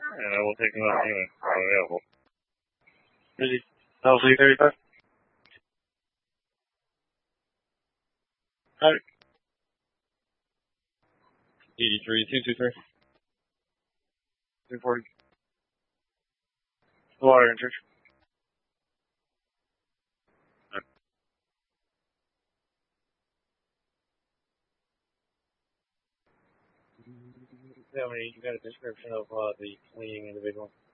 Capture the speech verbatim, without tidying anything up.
and I will take him out anyway. I'm available. Is he L C thirty-five? Alright. eighty-three, two two three. two forty. Water in church. Right. Tell me, you got a description of uh, the fleeing individual?